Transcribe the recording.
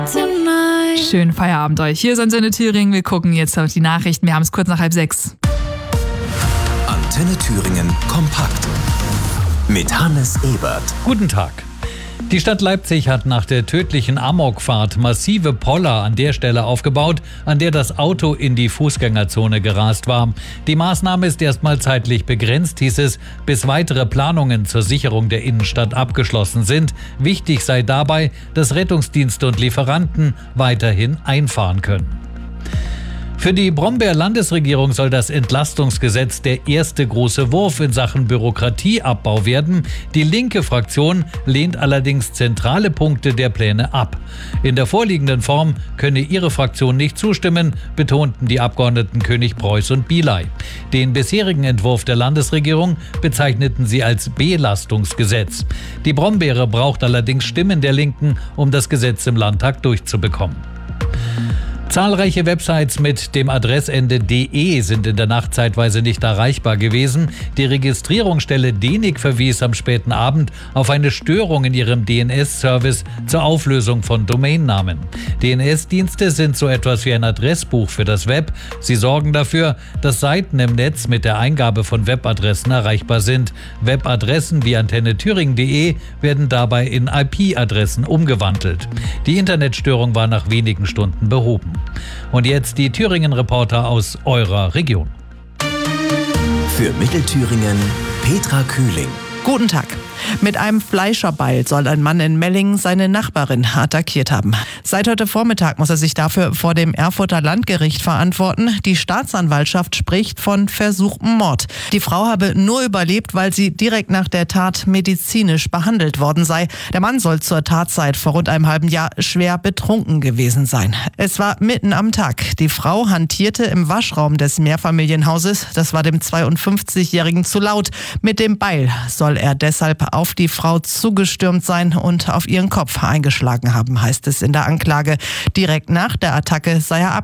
Schönen Feierabend euch. Hier ist Antenne Thüringen. Wir gucken jetzt auf die Nachrichten. Wir haben es kurz nach 5:30. Antenne Thüringen kompakt mit Hannes Ebert. Guten Tag. Die Stadt Leipzig hat nach der tödlichen Amokfahrt massive Poller an der Stelle aufgebaut, an der das Auto in die Fußgängerzone gerast war. Die Maßnahme ist erstmal zeitlich begrenzt, hieß es, bis weitere Planungen zur Sicherung der Innenstadt abgeschlossen sind. Wichtig sei dabei, dass Rettungsdienste und Lieferanten weiterhin einfahren können. Für die Brombeer-Landesregierung soll das Entlastungsgesetz der erste große Wurf in Sachen Bürokratieabbau werden. Die linke Fraktion lehnt allerdings zentrale Punkte der Pläne ab. In der vorliegenden Form könne ihre Fraktion nicht zustimmen, betonten die Abgeordneten König, Preuß und Biley. Den bisherigen Entwurf der Landesregierung bezeichneten sie als Belastungsgesetz. Die Brombeere braucht allerdings Stimmen der Linken, um das Gesetz im Landtag durchzubekommen. Zahlreiche Websites mit dem Adressende .de sind in der Nacht zeitweise nicht erreichbar gewesen. Die Registrierungsstelle DENIC verwies am späten Abend auf eine Störung in ihrem DNS-Service zur Auflösung von Domainnamen. DNS-Dienste sind so etwas wie ein Adressbuch für das Web. Sie sorgen dafür, dass Seiten im Netz mit der Eingabe von Webadressen erreichbar sind. Webadressen wie antennethüringen.de werden dabei in IP-Adressen umgewandelt. Die Internetstörung war nach wenigen Stunden behoben. Und jetzt die Thüringen-Reporter aus eurer Region. Für Mittelthüringen Petra Kühling. Guten Tag. Mit einem Fleischerbeil soll ein Mann in Mellingen seine Nachbarin attackiert haben. Seit heute Vormittag muss er sich dafür vor dem Erfurter Landgericht verantworten. Die Staatsanwaltschaft spricht von versuchtem Mord. Die Frau habe nur überlebt, weil sie direkt nach der Tat medizinisch behandelt worden sei. Der Mann soll zur Tatzeit vor rund einem halben Jahr schwer betrunken gewesen sein. Es war mitten am Tag. Die Frau hantierte im Waschraum des Mehrfamilienhauses. Das war dem 52-Jährigen zu laut. Mit dem Beil soll er deshalb auf die Frau zugestürmt sein und auf ihren Kopf eingeschlagen haben, heißt es in der Anklage. Direkt nach der Attacke sei er